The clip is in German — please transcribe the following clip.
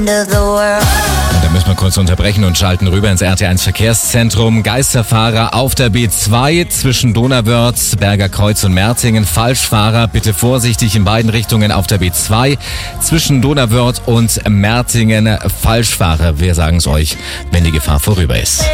Und da müssen wir kurz unterbrechen und schalten rüber ins RT1 Verkehrszentrum. Geisterfahrer auf der B2 zwischen Donauwörth, Berger Kreuz und Mertingen. Falschfahrer, bitte vorsichtig in beiden Richtungen auf der B2 zwischen Donauwörth und Mertingen. Falschfahrer, wir sagen es euch, wenn die Gefahr vorüber ist.